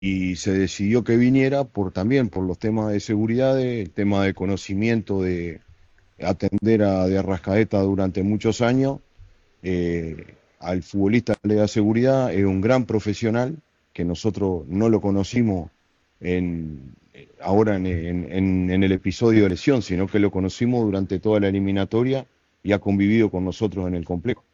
y se decidió que viniera también por los temas de seguridad, el tema de conocimiento de atender a De Arrascaeta durante muchos años. Al futbolista le da seguridad, es un gran profesional que nosotros no lo conocimos ahora en el episodio de lesión, sino que lo conocimos durante toda la eliminatoria y ha convivido con nosotros en el complejo.